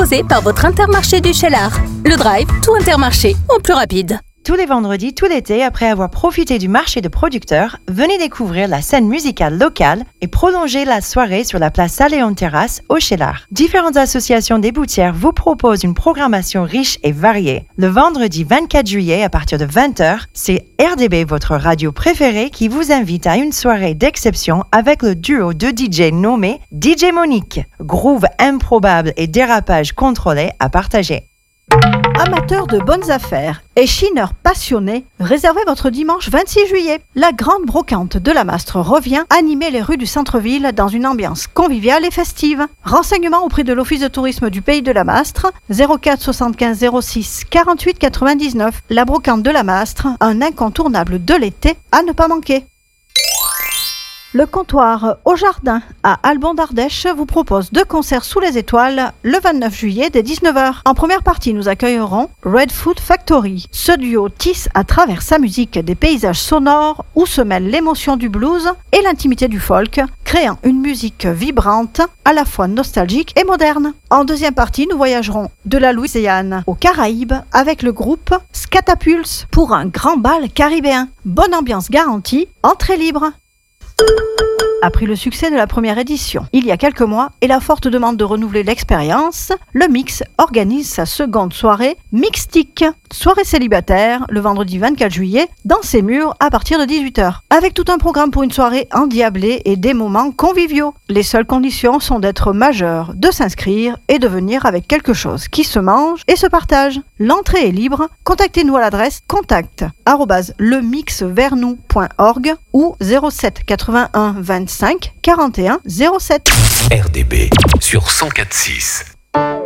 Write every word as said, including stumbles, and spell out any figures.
proposé par votre Intermarché du Cheylard. Le Drive, tout Intermarché, en plus rapide. Tous les vendredis, tout l'été, après avoir profité du marché de producteurs, venez découvrir la scène musicale locale et prolonger la soirée sur la place Saléon Terrasse au Cheylard. Différentes associations d'éboutières vous proposent une programmation riche et variée. Le vendredi vingt-quatre juillet à partir de vingt heures, c'est R D B, votre radio préférée, qui vous invite à une soirée d'exception avec le duo de D J nommé D J Monique. Groove improbable et dérapage contrôlé à partager. Amateurs de bonnes affaires et chineurs passionnés, réservez votre dimanche vingt-six juillet. La grande brocante de la Mastre revient animer les rues du centre-ville dans une ambiance conviviale et festive. Renseignements auprès de l'Office de tourisme du Pays de la Mastre, zéro quatre soixante-quinze zéro six quarante-huit quatre-vingt-dix-neuf. La brocante de la Mastre, un incontournable de l'été à ne pas manquer. Le comptoir Au Jardin à Albon d'Ardèche vous propose deux concerts sous les étoiles le vingt-neuf juillet dès dix-neuf heures. En première partie, nous accueillerons Red Food Factory. Ce duo tisse à travers sa musique des paysages sonores où se mêlent l'émotion du blues et l'intimité du folk, créant une musique vibrante, à la fois nostalgique et moderne. En deuxième partie, nous voyagerons de la Louisiane aux Caraïbes avec le groupe Scatapulse pour un grand bal caribéen. Bonne ambiance garantie, entrée libre. Après le succès de la première édition, il y a quelques mois, et la forte demande de renouveler l'expérience, le Mix organise sa seconde soirée Mixtique, soirée célibataire, le vendredi vingt-quatre juillet, dans ses murs à partir de dix-huit heures. Avec tout un programme pour une soirée endiablée et des moments conviviaux. Les seules conditions sont d'être majeur, de s'inscrire et de venir avec quelque chose qui se mange et se partage. L'entrée est libre, contactez-nous à l'adresse contact arobase lemixvernou point org ou zéro sept quatre-vingt-un vingt-cinq quarante et un zéro sept. R D B sur cent quatre virgule six.